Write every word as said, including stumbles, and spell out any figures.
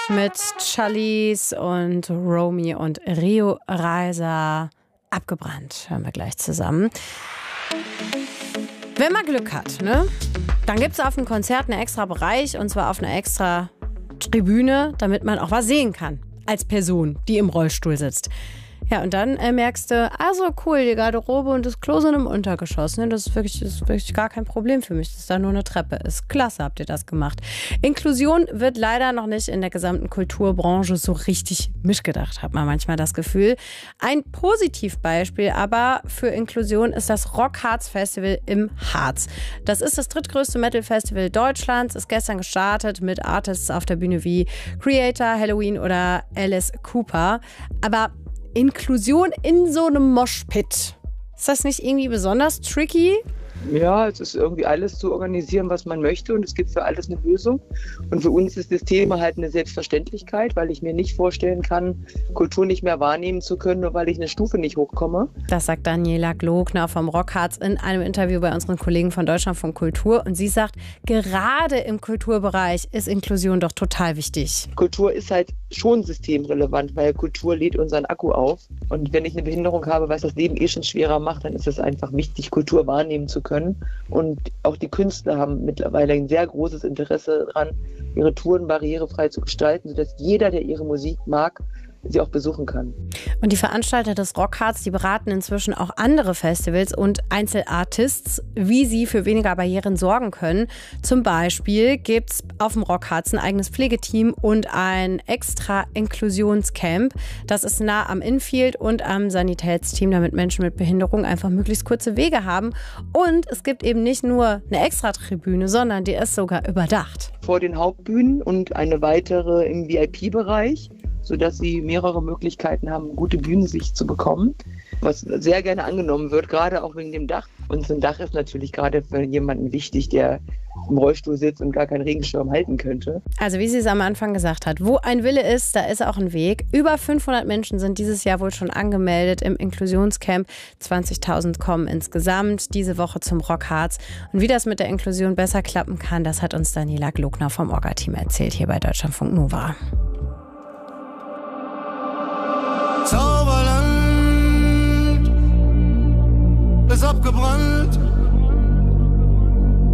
mit Charlize und Romy und Rio Reiser. Abgebrannt, hören wir gleich zusammen. Wenn man Glück hat, ne, dann gibt es auf dem Konzert einen extra Bereich, und zwar auf einer extra Tribüne, damit man auch was sehen kann als Person, die im Rollstuhl sitzt. Ja, und dann äh, merkst du, also cool, die Garderobe und das Klo sind im Untergeschoss. Ne? Das ist wirklich, das ist wirklich gar kein Problem für mich, dass da nur eine Treppe ist. Klasse, habt ihr das gemacht. Inklusion wird leider noch nicht in der gesamten Kulturbranche so richtig mitgedacht, hat man manchmal das Gefühl. Ein Positivbeispiel aber für Inklusion ist das Rockharz Festival im Harz. Das ist das drittgrößte Metal-Festival Deutschlands, ist gestern gestartet mit Artists auf der Bühne wie Creator, Halloween oder Alice Cooper. Aber Inklusion in so einem Moshpit. Ist das nicht irgendwie besonders tricky? Ja, es ist irgendwie alles zu organisieren, was man möchte, und es gibt für alles eine Lösung. Und für uns ist das Thema halt eine Selbstverständlichkeit, weil ich mir nicht vorstellen kann, Kultur nicht mehr wahrnehmen zu können, nur weil ich eine Stufe nicht hochkomme. Das sagt Daniela Glogner vom Rockharz in einem Interview bei unseren Kollegen von Deutschlandfunk Kultur. Und sie sagt, gerade im Kulturbereich ist Inklusion doch total wichtig. Kultur ist halt schon systemrelevant, weil Kultur lädt unseren Akku auf. Und wenn ich eine Behinderung habe, was das Leben eh schon schwerer macht, dann ist es einfach wichtig, Kultur wahrnehmen zu können. Und auch die Künstler haben mittlerweile ein sehr großes Interesse daran, ihre Touren barrierefrei zu gestalten, sodass jeder, der ihre Musik mag, sie auch besuchen kann. Und die Veranstalter des Rockharz, die beraten inzwischen auch andere Festivals und Einzelartists, wie sie für weniger Barrieren sorgen können. Zum Beispiel gibt es auf dem Rockharz ein eigenes Pflegeteam und ein extra Inklusionscamp. Das ist nah am Infield und am Sanitätsteam, damit Menschen mit Behinderung einfach möglichst kurze Wege haben. Und es gibt eben nicht nur eine Extratribüne, sondern die ist sogar überdacht. Vor den Hauptbühnen und eine weitere im V I P-Bereich, sodass sie mehrere Möglichkeiten haben, gute Bühnensicht zu bekommen, was sehr gerne angenommen wird, gerade auch wegen dem Dach. Und so ein Dach ist natürlich gerade für jemanden wichtig, der im Rollstuhl sitzt und gar keinen Regenschirm halten könnte. Also wie sie es am Anfang gesagt hat, wo ein Wille ist, da ist auch ein Weg. Über fünfhundert Menschen sind dieses Jahr wohl schon angemeldet im Inklusionscamp. zwanzigtausend kommen insgesamt diese Woche zum Rockharz. Und wie das mit der Inklusion besser klappen kann, das hat uns Daniela Glogner vom Orga-Team erzählt, hier bei Deutschlandfunk Nova.